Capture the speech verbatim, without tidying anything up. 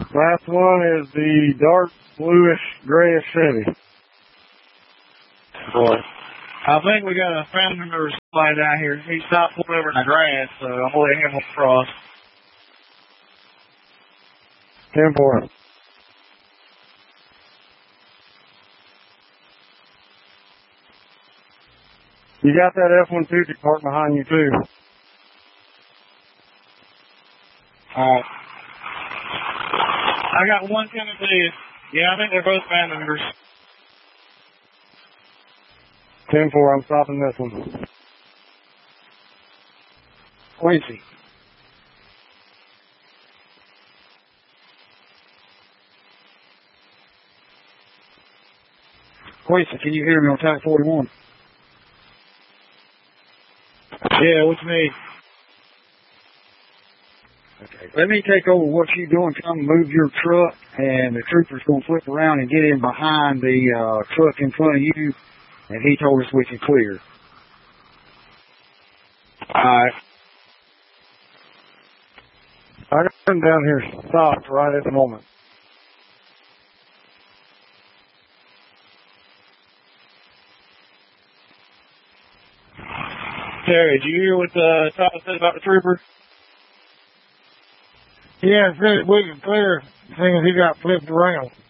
Last one is the dark bluish grayish Chevy. Boy. I think we got a family member or somebody down here. He stopped pulling over in the grass, so I'm going to let him across. ten four. You got that F one fifty parked behind you, too. Alright. I got one coming to you. Yeah, I think they're both family members. ten four, I'm stopping this one. Quincy. Quincy, can you hear me on Type forty-one? Yeah, what's me? Okay. Let me take over what you're doing. Come move your truck, and the trooper's going to flip around and get in behind the uh, truck in front of you, and he told us we can clear. All right. I got him down here stopped right at the moment. Terry, did you hear what uh, Todd said about the trooper? Yeah, it said we can clear as soon as he got flipped around.